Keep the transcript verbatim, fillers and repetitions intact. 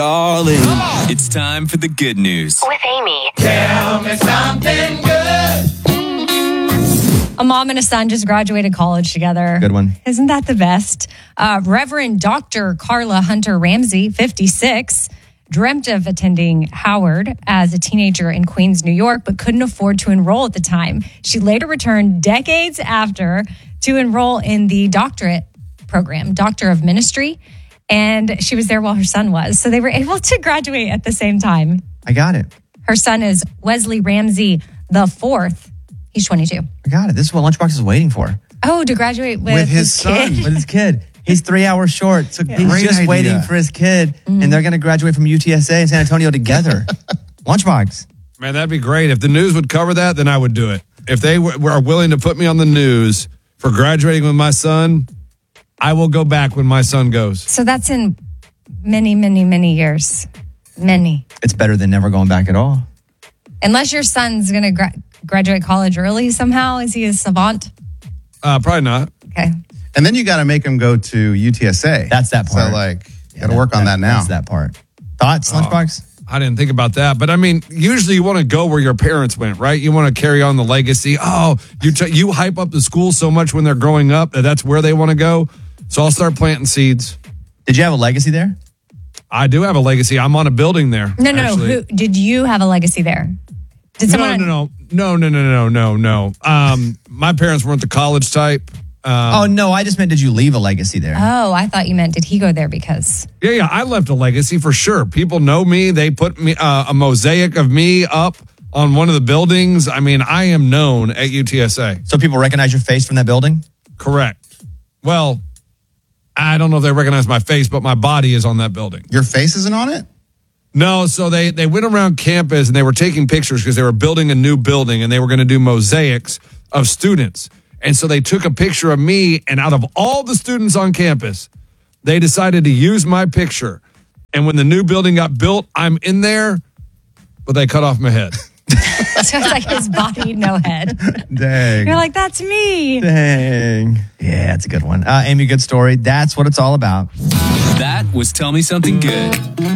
Darling, it's time for the good news. With Amy. Tell me something good. A mom and a son just graduated college together. Good one. Isn't that the best? Uh, Reverend Doctor Carla Hunter Ramsey, fifty-six, dreamt of attending Howard as a teenager in Queens, New York, but couldn't afford to enroll at the time. She later returned decades after to enroll in the doctorate program, Doctor of Ministry. And she was there while her son was. So they were able to graduate at the same time. I got it. Her son is Wesley Ramsey the fourth. He's twenty-two. I got it. This is what Lunchbox is waiting for. Oh, to graduate with, With his son. kid. With his kid. He's three hours short. So he's Great just idea. waiting for his kid. Mm-hmm. And they're going to graduate from U T S A and San Antonio together. Lunchbox. Man, that'd be great. If the news would cover that, then I would do it. If they w- were willing to put me on the news for graduating with my son, I will go back when my son goes. So that's in many, many, many years. Many. It's better than never going back at all. Unless your son's going to gra- graduate college early somehow. Is he a savant? Uh, probably not. Okay. And then you got to make him go to U T S A. That's that part. So, like, Yeah, got to work on that now. That's that part. Thoughts, Lunchbox? I didn't think about that. But I mean, usually you want to go where your parents went, right? You want to carry on the legacy. Oh, you t- you hype up the school so much when they're growing up that that's where they want to go. So I'll start planting seeds. Did you have a legacy there? I do have a legacy. I'm on a building there. No, no, actually. no. Who, did you have a legacy there? Did No, someone? no, no, no, no, no, no, no, no. Um, my parents weren't the college type. Um, oh, no. I just meant, did you leave a legacy there? Oh, I thought you meant, did he go there because? Yeah, yeah. I left a legacy for sure. People know me. They put me uh, a mosaic of me up on one of the buildings. I mean, I am known at U T S A. So people recognize your face from that building? Correct. Well, I don't know if they recognize my face, but my body is on that building. Your face isn't on it? No, so they, they went around campus and they were taking pictures because they were building a new building and they were going to do mosaics of students. And so they took a picture of me, and out of all the students on campus, they decided to use my picture. And when the new building got built, I'm in there, but they cut off my head. So it's like his body, no head. Dang. You're like, that's me. Dang. Yeah, that's a good one. Uh, Amy, good story. That's what it's all about. That was Tell Me Something Good.